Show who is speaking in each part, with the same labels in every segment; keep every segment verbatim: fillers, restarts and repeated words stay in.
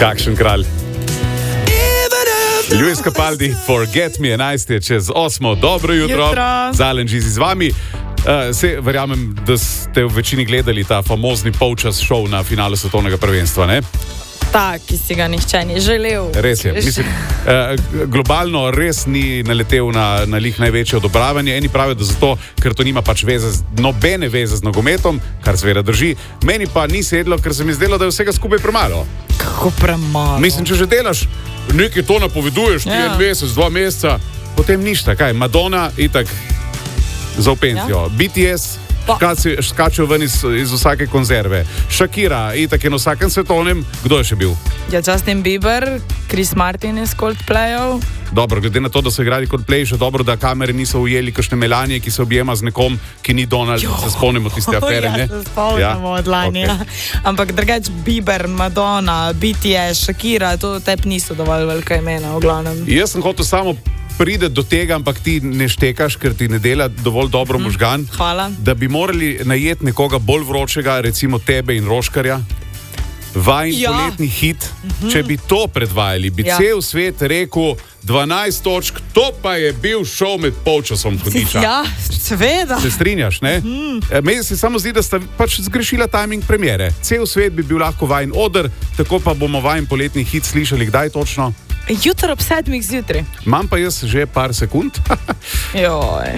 Speaker 1: Kakšen kralj. Luis Capaldi, Forget Me, enajst je čez osmo, dobro jutro,
Speaker 2: jutro.
Speaker 1: Zalen Žizi z vami. Uh, se, verjamem, da ste v večini gledali ta famozni polčas šov na finalu svetovnega prvenstva, ne?
Speaker 2: Tak, ki si ga nihče ni želel.
Speaker 1: Res je. Mislim, eh, globalno res ni naletel na, na lih največje odobravanje. Eni pravijo, da zato, ker to nima pač veze, z, nobene veze z nogometom, kar seveda drži. Meni pa ni sedlo, ker se mi zdelo, da je vsega skupaj premalo.
Speaker 2: Kako premalo?
Speaker 1: Mislim, če že delaš, nekaj to napoveduješ, ti en mesec, dva meseca, potem ništa. Kaj? Madonna itak za v penzijo. Ja. B T S skačejo ven iz, iz vsake konzerve. Shakira, itak je na vsakem svetovnem. Kdo je še bil?
Speaker 2: Ja, Justin Bieber, Chris Martin iz Coldplayov.
Speaker 1: Dobro, glede na to, da so igrali Coldplay, še dobro, da kamere niso ujeli kakšne Melanije, ki se objema z nekom, ki ni Donald. Jo. Se spomnimo tiste afere, ne?
Speaker 2: Ja, se spomnimo ja? od lani. Okay. Ja. Ampak drugač Bieber, Madonna, B T S, Shakira, to tep niso dovolj velika imena, v glavnem.
Speaker 1: Jaz sem hotel samo pride do tega, ampak ti ne štekaš, ker ti ne dela dovolj dobro mm, možgan.
Speaker 2: Hvala.
Speaker 1: Da bi morali najeti nekoga bolj vročega, recimo tebe in Roškarja. Vajin ja. poletni hit, mm-hmm. če bi to predvajali, bi ja. cel svet rekel dvanajst točk, to pa je bil šov med polčasom hudiča.
Speaker 2: Ja, seveda.
Speaker 1: Se strinjaš, ne? Mm. Meni se samo zdi, da sta pač zgrešila timing premiere. Cel svet bi bil lahko Vajin oder, tako pa bomo Vajin poletni hit slišali kdaj točno?
Speaker 2: Jutro ob sedmih zjutraj.
Speaker 1: Imam pa jaz že par sekund.
Speaker 2: Joj.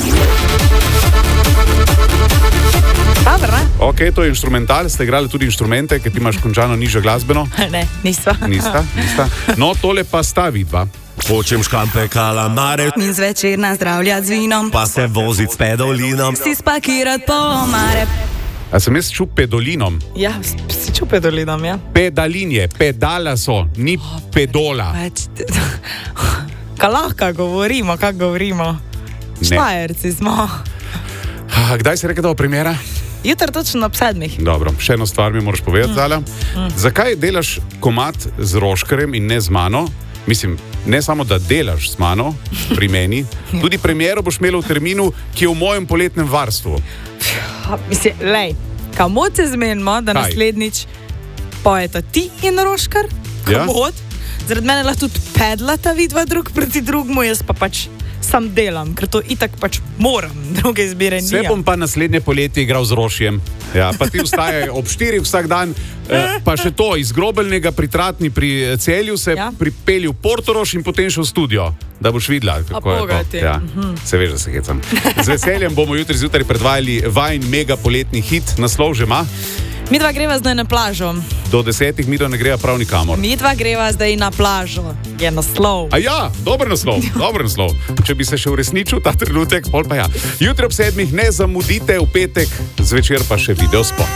Speaker 2: Dobar, ne?
Speaker 1: Ok, to je instrumental. Ste igrali tudi instrumente, ker ti imaš končano nižjo glasbeno?
Speaker 2: Ne, nisva.
Speaker 1: Nista, nista. No, tole pa sta vidva.
Speaker 3: Hočem škampe kalamare
Speaker 4: in zvečer nazdravljati z vinom,
Speaker 3: pa se voziti s pedolinom,
Speaker 4: si spakirati po omare.
Speaker 1: A sem jaz čup pedolinom?
Speaker 2: Ja, si čup pedolinom, ja.
Speaker 1: Pedalinje, pedala so, ni oh, pedola.
Speaker 2: Kaj lahko govorimo, kako govorimo? Štajerci smo.
Speaker 1: Kdaj si rekel, da bo premiera?
Speaker 2: Jutro točno ob sedmih.
Speaker 1: Dobro, še eno stvar mi moraš povedati, mm. Zala. Mm. Zakaj delaš komad z Roškarjem in ne z mano? Mislim, ne samo, da delaš z mano, pri meni, tudi premiero boš imela v terminu, ki je v mojem poletnem varstvu.
Speaker 2: Mislim, lej, kamot se zmenimo, da
Speaker 1: Kaj?
Speaker 2: naslednjič pojeta ti in Roškar? Kamot? Ja? Zaradi mene lahko tudi pedlata vidva drug proti drugmu, jaz pa pač sam delam, ker to itak pač moram, druge izbire nijam.
Speaker 1: Se bom pa naslednje poletje igral z Rošjem. Ja, pa ti vstajaj ob štirih vsak dan, eh, pa še to, iz Grobelnega pri Tratni pri Celju se ja? pripelji v Portorož in potem še v studio, da boš videla, kako je to. Ja, uh-huh. Se veš, da se hecam. Z veseljem bomo jutri zjutraj predvajali Vajin mega poletni hit, naslov že ima.
Speaker 2: Mi dva greva zdaj na plažo.
Speaker 1: Do desetih mi dva ne greva prav nikamor.
Speaker 2: Mi dva greva zdaj na plažo. Je naslov.
Speaker 1: A ja, dober naslov, dober naslov. Če bi se še uresničil ta trenutek, pol pa ja. Jutri ob sedmih ne zamudite, v petek zvečer pa še videospot.